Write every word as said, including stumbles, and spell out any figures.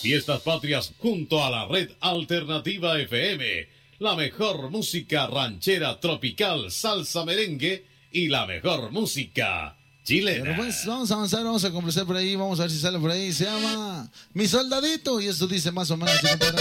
Fiestas Patrias junto a la Red Alternativa F M. La mejor música ranchera, tropical, salsa, merengue y la mejor música chilena. Pero pues vamos a avanzar, vamos a complacer por ahí, vamos a ver si sale por ahí. Se llama Mi Soldadito y esto dice más o menos así, compadre.